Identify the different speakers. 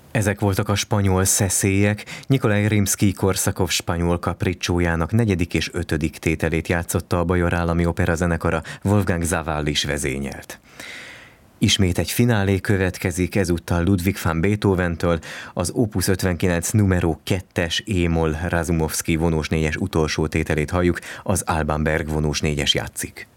Speaker 1: Ezek voltak a spanyol szeszélyek. Nikolaj Rimszkij-Korsakov spanyol kapricsójának 4. és 5. tételét játszotta a Bajor Állami Opera zenekara, Wolfgang Sawall is vezényelt. Ismét egy finálé következik, ezúttal Ludwig van Beethoventől, az Opus 59 numero 2-es e-moll Razumovsky vonós 4-es utolsó tételét halljuk, az Alban Berg vonós 4-es játszik.